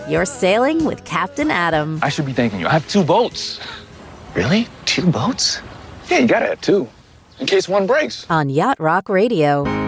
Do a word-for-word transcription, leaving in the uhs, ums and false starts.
You're sailing with Captain Adam. I should be thanking you. I have two boats. Really? Two boats? Yeah, you gotta have two. In case one breaks. On Yacht Rock Radio.